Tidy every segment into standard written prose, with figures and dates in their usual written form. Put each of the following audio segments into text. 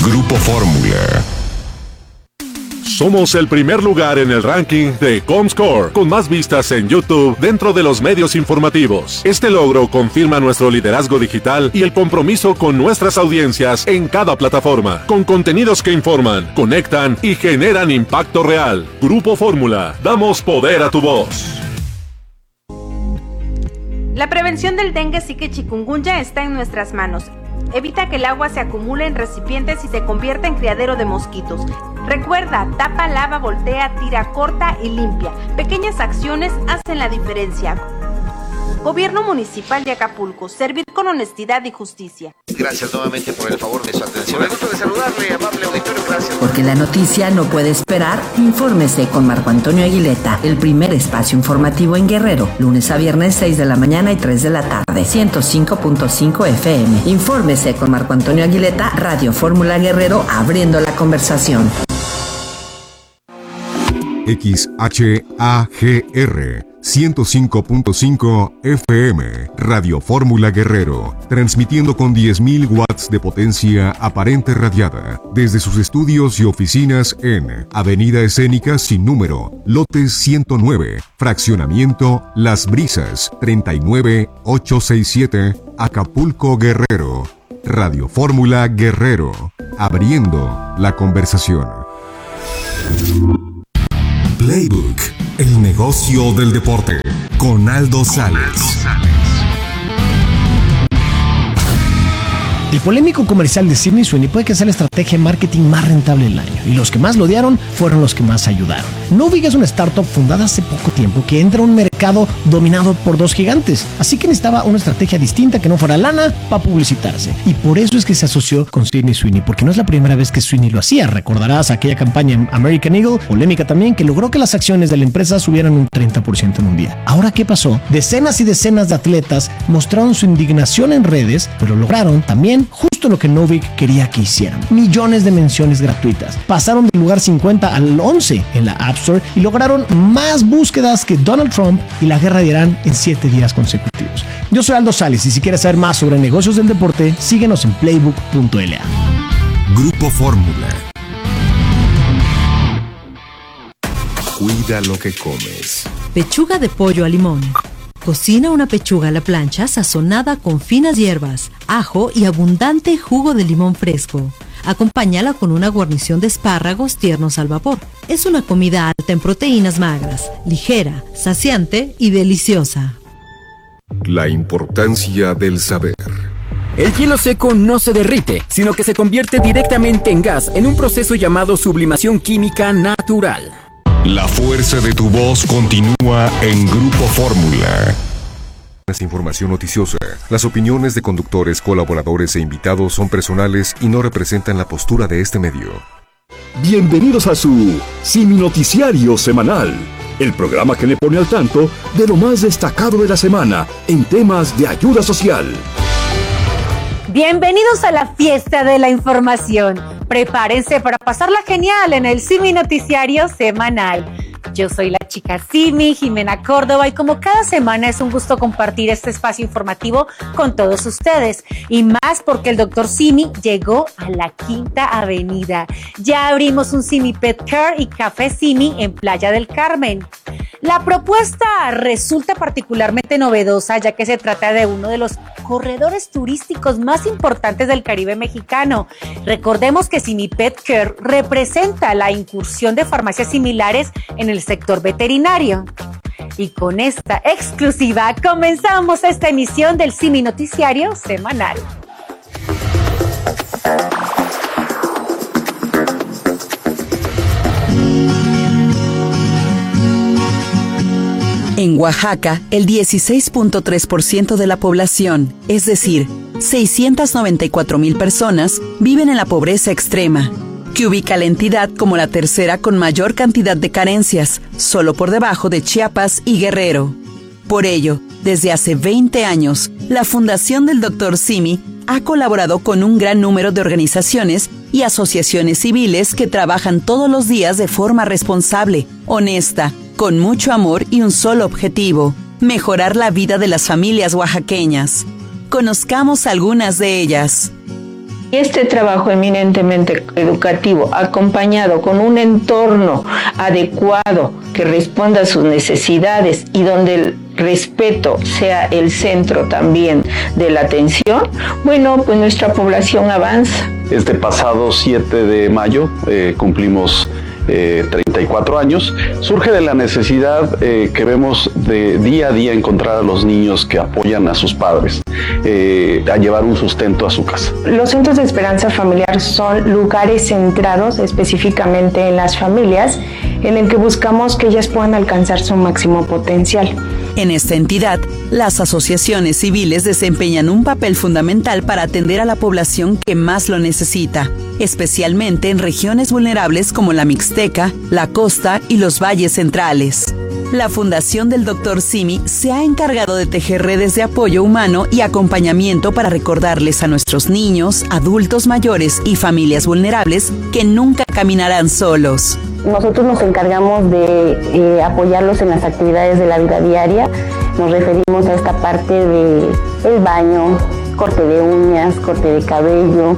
Grupo Fórmula. Somos el primer lugar en el ranking de Comscore, con más vistas en YouTube dentro de los medios informativos. Este logro confirma nuestro liderazgo digital y el compromiso con nuestras audiencias en cada plataforma, con contenidos que informan, conectan y generan impacto real. Grupo Fórmula, damos poder a tu voz. La prevención del dengue, zika y chikungunya está en nuestras manos. Evita que el agua se acumule en recipientes y se convierta en criadero de mosquitos. Recuerda, tapa, lava, voltea, tira, corta y limpia. Pequeñas acciones hacen la diferencia. Gobierno Municipal de Acapulco, servir con honestidad y justicia. Gracias nuevamente por el favor de su atención. Me gusta de saludarle, amable auditorio, gracias. Porque la noticia no puede esperar, infórmese con Marco Antonio Aguileta, el primer espacio informativo en Guerrero, lunes a viernes 6 de la mañana y 3 de la tarde, 105.5 FM. Infórmese con Marco Antonio Aguileta, Radio Fórmula Guerrero, abriendo la conversación. XHAGR 105.5 FM, Radio Fórmula Guerrero, transmitiendo con 10.000 watts de potencia aparente radiada, desde sus estudios y oficinas en Avenida Escénica sin número, lotes 109, fraccionamiento Las Brisas, 39867, Acapulco, Guerrero. Radio Fórmula Guerrero, abriendo la conversación. Playbook, el negocio del deporte, con Aldo Sales. El polémico comercial de Sydney Sweeney puede que sea la estrategia de marketing más rentable del año, y los que más lo odiaron fueron los que más ayudaron. Novig es una startup fundada hace poco tiempo que entra a un mercado dominado por dos gigantes, así que necesitaba una estrategia distinta que no fuera lana para publicitarse, y por eso es que se asoció con Sydney Sweeney, porque no es la primera vez que Sweeney lo hacía. Recordarás aquella campaña en American Eagle, polémica también, que logró que las acciones de la empresa subieran un 30% en un día. Ahora, ¿qué pasó? Decenas y decenas de atletas mostraron su indignación en redes, pero lograron también justo lo que Novig quería que hicieran: millones de menciones gratuitas. Pasaron del lugar 50 al 11 en la App Store y lograron más búsquedas que Donald Trump y la guerra de Irán en 7 días consecutivos. Yo soy Aldo Sales, y si quieres saber más sobre negocios del deporte, síguenos en playbook.la. Grupo Fórmula. Cuida lo que comes. Pechuga de pollo a limón. Cocina una pechuga a la plancha sazonada con finas hierbas, ajo y abundante jugo de limón fresco. Acompáñala con una guarnición de espárragos tiernos al vapor. Es una comida alta en proteínas magras, ligera, saciante y deliciosa. La importancia del saber. El hielo seco no se derrite, sino que se convierte directamente en gas en un proceso llamado sublimación química natural. La fuerza de tu voz continúa en Grupo Fórmula. Esta información noticiosa. Las opiniones de conductores, colaboradores e invitados son personales y no representan la postura de este medio. Bienvenidos a su Simi Noticiario Semanal, el programa que le pone al tanto de lo más destacado de la semana en temas de ayuda social. Bienvenidos a la fiesta de la información. Prepárense para pasarla genial en el Simi Noticiario Semanal. Yo soy la chica Simi, Jimena Córdoba, y como cada semana es un gusto compartir este espacio informativo con todos ustedes. Y más porque el Dr. Simi llegó a la Quinta Avenida. Ya abrimos un Simi Pet Care y Café Simi en Playa del Carmen. La propuesta resulta particularmente novedosa, ya que se trata de uno de los corredores turísticos más importantes del Caribe mexicano. Recordemos que Simi Pet Care representa la incursión de farmacias similares en el sector veterinario. Y con esta exclusiva comenzamos esta emisión del Simi Noticiario Semanal. En Oaxaca, el 16.3% de la población, es decir, 694,000 personas, viven en la pobreza extrema, que ubica a la entidad como la tercera con mayor cantidad de carencias, solo por debajo de Chiapas y Guerrero. Por ello, desde hace 20 años, la Fundación del Dr. Simi ha colaborado con un gran número de organizaciones y asociaciones civiles que trabajan todos los días de forma responsable, honesta, con mucho amor y un solo objetivo: mejorar la vida de las familias oaxaqueñas. Conozcamos algunas de ellas. Este trabajo eminentemente educativo, acompañado con un entorno adecuado que responda a sus necesidades y donde el respeto sea el centro también de la atención, bueno, pues nuestra población avanza. Este pasado 7 de mayo cumplimos 34 años, surge de la necesidad que vemos de día a día encontrar a los niños que apoyan a sus padres a llevar un sustento a su casa. Los centros de esperanza familiar son lugares centrados específicamente en las familias, en el que buscamos que ellas puedan alcanzar su máximo potencial. En esta entidad, las asociaciones civiles desempeñan un papel fundamental para atender a la población que más lo necesita, especialmente en regiones vulnerables como la Mixteca, la costa y los valles centrales. La Fundación del Dr. Simi se ha encargado de tejer redes de apoyo humano y acompañamiento para recordarles a nuestros niños, adultos mayores y familias vulnerables que nunca caminarán solos. Nosotros nos encargamos de apoyarlos en las actividades de la vida diaria. Nos referimos a esta parte de el baño, corte de uñas, corte de cabello,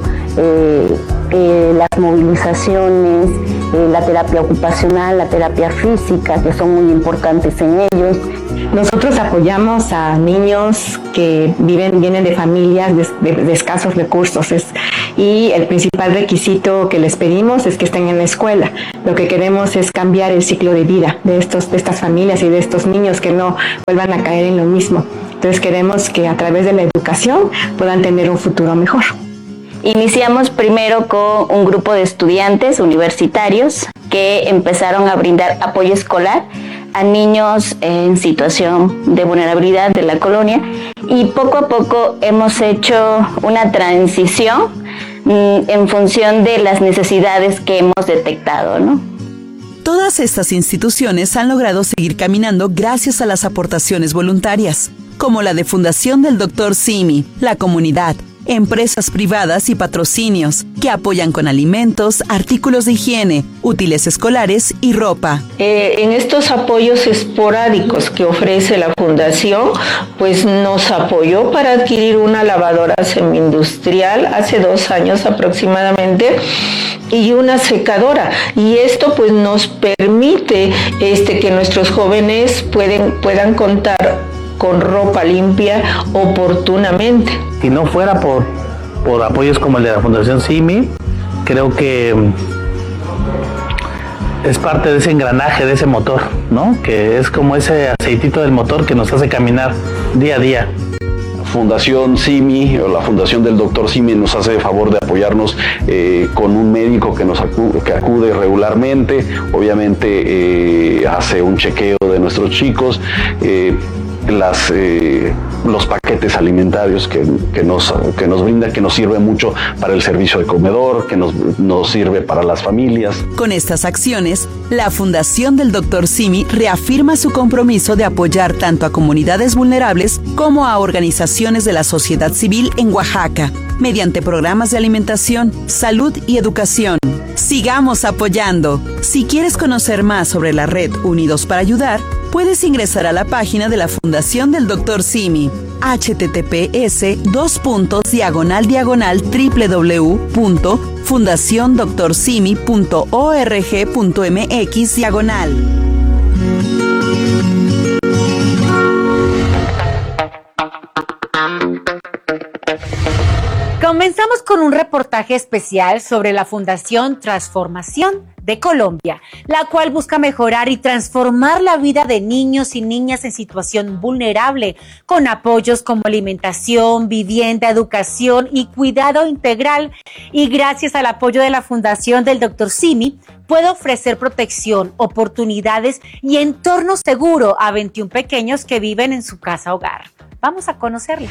las movilizaciones, la terapia ocupacional, la terapia física, que son muy importantes en ellos. Nosotros apoyamos a niños que vienen de familias de escasos recursos y el principal requisito que les pedimos es que estén en la escuela. Lo que queremos es cambiar el ciclo de vida de estas familias y de estos niños, que no vuelvan a caer en lo mismo. Entonces queremos que a través de la educación puedan tener un futuro mejor. Iniciamos primero con un grupo de estudiantes universitarios que empezaron a brindar apoyo escolar a niños en situación de vulnerabilidad de la colonia, y poco a poco hemos hecho una transición en función de las necesidades que hemos detectado, ¿no? Todas estas instituciones han logrado seguir caminando gracias a las aportaciones voluntarias, como la de Fundación del Dr. Simi, la comunidad, empresas privadas y patrocinios que apoyan con alimentos, artículos de higiene, útiles escolares y ropa. En estos apoyos esporádicos que ofrece la Fundación, pues nos apoyó para adquirir una lavadora semi-industrial hace 2 años aproximadamente y una secadora, y esto pues nos permite que nuestros jóvenes puedan contar con ropa limpia oportunamente. Si no fuera por apoyos como el de la Fundación Simi, creo que es parte de ese engranaje, de ese motor, ¿no? Que es como ese aceitito del motor que nos hace caminar día a día. Fundación Simi o la Fundación del Dr. Simi nos hace el favor de apoyarnos con un médico que acude regularmente, obviamente hace un chequeo de nuestros chicos, los paquetes alimentarios que nos brinda, que nos sirve mucho para el servicio de comedor, que nos sirve para las familias. Con estas acciones, la Fundación del Dr. Simi reafirma su compromiso de apoyar tanto a comunidades vulnerables como a organizaciones de la sociedad civil en Oaxaca, mediante programas de alimentación, salud y educación. Sigamos apoyando. Si quieres conocer más sobre la red Unidos para Ayudar, puedes ingresar a la página de la Fundación del Dr. Simi, https://www.fundaciondoctorsimi.org.mx/. Comenzamos con un reportaje especial sobre la Fundación Transformación de Colombia, la cual busca mejorar y transformar la vida de niños y niñas en situación vulnerable, con apoyos como alimentación, vivienda, educación y cuidado integral. Y gracias al apoyo de la Fundación del Dr. Simi, puede ofrecer protección, oportunidades y entorno seguro a 21 pequeños que viven en su casa hogar. Vamos a conocerla.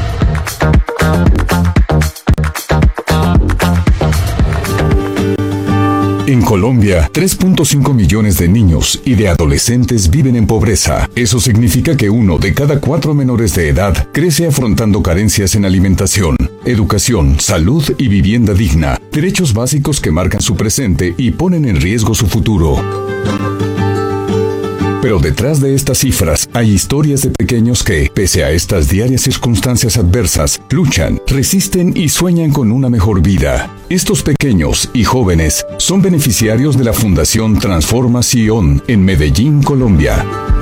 En Colombia, 3.5 millones de niños y de adolescentes viven en pobreza. Eso significa que 1 de cada 4 menores de edad crece afrontando carencias en alimentación, educación, salud y vivienda digna, derechos básicos que marcan su presente y ponen en riesgo su futuro. Pero detrás de estas cifras hay historias de pequeños que, pese a estas diarias circunstancias adversas, luchan, resisten y sueñan con una mejor vida. Estos pequeños y jóvenes son beneficiarios de la Fundación Transformación en Medellín, Colombia.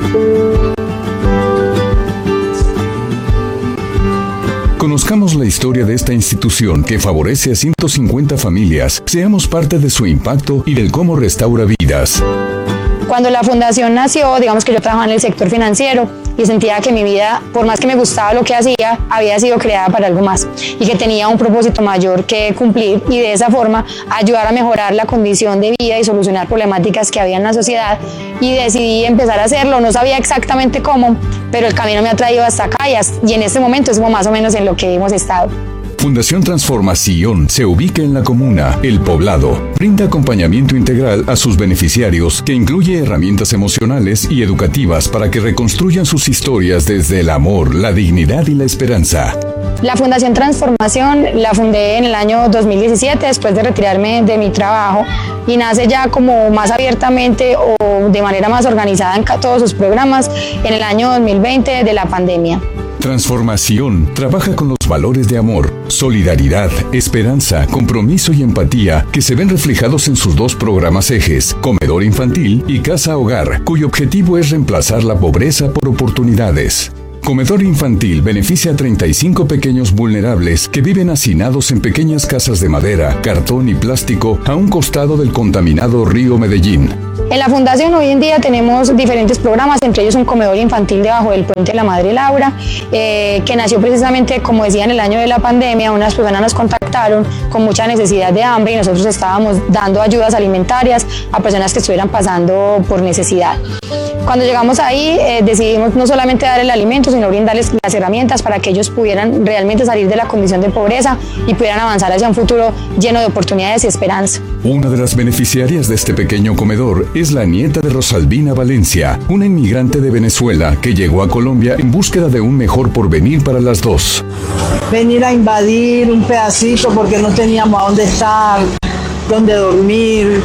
Conozcamos la historia de esta institución que favorece a 150 familias. Seamos parte de su impacto y del cómo restaura vidas. Cuando la fundación nació, digamos que yo trabajaba en el sector financiero y sentía que mi vida, por más que me gustaba lo que hacía, había sido creada para algo más y que tenía un propósito mayor que cumplir y de esa forma ayudar a mejorar la condición de vida y solucionar problemáticas que había en la sociedad, y decidí empezar a hacerlo. No sabía exactamente cómo, pero el camino me ha traído hasta acá y en este momento es como más o menos en lo que hemos estado. Fundación Transformación se ubica en la comuna El Poblado. Brinda acompañamiento integral a sus beneficiarios que incluye herramientas emocionales y educativas para que reconstruyan sus historias desde el amor, la dignidad y la esperanza. La Fundación Transformación la fundé en el año 2017 después de retirarme de mi trabajo y nace ya como más abiertamente o de manera más organizada en todos sus programas en el año 2020 de la pandemia. Transformación trabaja con los valores de amor, solidaridad, esperanza, compromiso y empatía que se ven reflejados en sus dos programas ejes, Comedor Infantil y Casa Hogar, cuyo objetivo es reemplazar la pobreza por oportunidades. Comedor Infantil beneficia a 35 pequeños vulnerables que viven hacinados en pequeñas casas de madera, cartón y plástico a un costado del contaminado río Medellín. En la Fundación hoy en día tenemos diferentes programas, entre ellos un comedor infantil debajo del puente de la Madre Laura, que nació precisamente, como decía, en el año de la pandemia. Unas personas nos contactaron con mucha necesidad de hambre y nosotros estábamos dando ayudas alimentarias a personas que estuvieran pasando por necesidad. Cuando llegamos ahí decidimos no solamente dar el alimento, sino brindarles las herramientas para que ellos pudieran realmente salir de la condición de pobreza y pudieran avanzar hacia un futuro lleno de oportunidades y esperanza. Una de las beneficiarias de este pequeño comedor es la nieta de Rosalvina Valencia, una inmigrante de Venezuela que llegó a Colombia en búsqueda de un mejor porvenir para las dos. Venir a invadir un pedacito porque no teníamos a dónde estar, dónde dormir,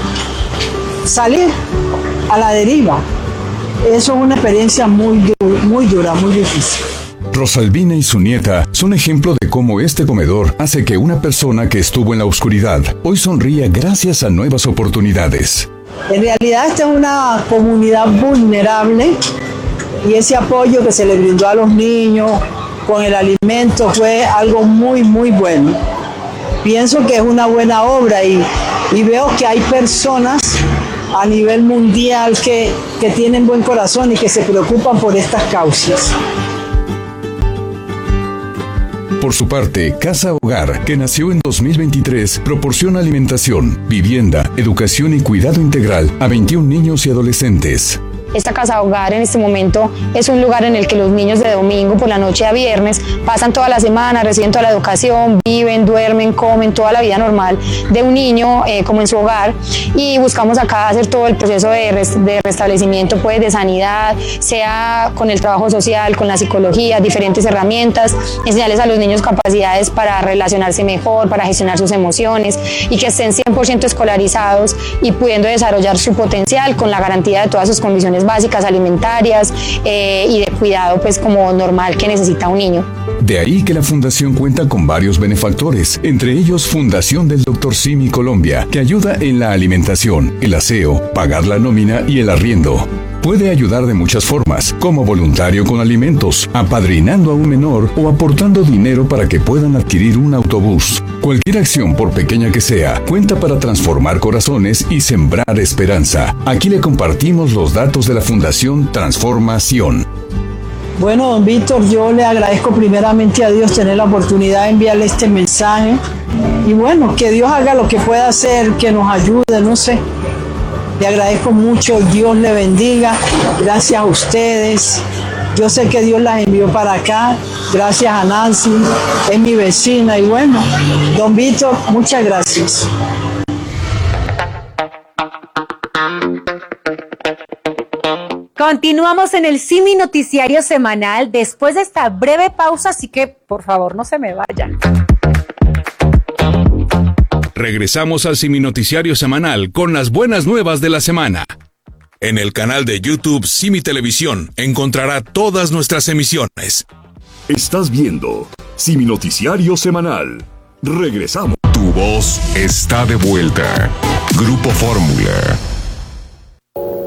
salir a la deriva. Eso es una experiencia muy dura, muy difícil. Rosalvina y su nieta son ejemplo de cómo este comedor hace que una persona que estuvo en la oscuridad hoy sonría gracias a nuevas oportunidades. En realidad esta es una comunidad vulnerable y ese apoyo que se le brindó a los niños con el alimento fue algo muy bueno. Pienso que es una buena obra y veo que hay personas a nivel mundial que tienen buen corazón y que se preocupan por estas causas. Por su parte, Casa Hogar, que nació en 2023, proporciona alimentación, vivienda, educación y cuidado integral a 21 niños y adolescentes. Esta Casa Hogar en este momento es un lugar en el que los niños de domingo por la noche a viernes pasan toda la semana, reciben toda la educación, viven, duermen, comen, toda la vida normal de un niño como en su hogar, y buscamos acá hacer todo el proceso de restablecimiento, pues, de sanidad, sea con el trabajo social, con la psicología, diferentes herramientas, enseñarles a los niños capacidades para relacionarse mejor, para gestionar sus emociones y que estén 100% escolarizados y pudiendo desarrollar su potencial con la garantía de todas sus condiciones básicas alimentarias y de cuidado, pues, como normal que necesita un niño. De ahí que la fundación cuenta con varios benefactores, entre ellos Fundación del Dr. Simi Colombia, que ayuda en la alimentación, el aseo, pagar la nómina y el arriendo. Puede ayudar de muchas formas, como voluntario con alimentos, apadrinando a un menor o aportando dinero para que puedan adquirir un autobús. Cualquier acción, por pequeña que sea, cuenta para transformar corazones y sembrar esperanza. Aquí le compartimos los datos de la Fundación Transformación. Bueno, don Víctor, yo le agradezco primeramente a Dios tener la oportunidad de enviarle este mensaje. Y bueno, que Dios haga lo que pueda hacer, que nos ayude, no sé. Le agradezco mucho, Dios le bendiga, gracias a ustedes. Yo sé que Dios las envió para acá, gracias a Nancy, es mi vecina. Y bueno, don Víctor, muchas gracias. Continuamos en el Simi Noticiario Semanal después de esta breve pausa, así que por favor no se me vayan. Regresamos al Simi Noticiario Semanal con las buenas nuevas de la semana. En el canal de YouTube Simi Televisión encontrará todas nuestras emisiones. Estás viendo Simi Noticiario Semanal. Regresamos. Tu voz está de vuelta. Grupo Fórmula.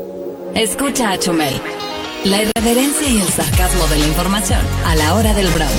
Escucha a Chumel. La irreverencia y el sarcasmo de la información a la hora del brunch.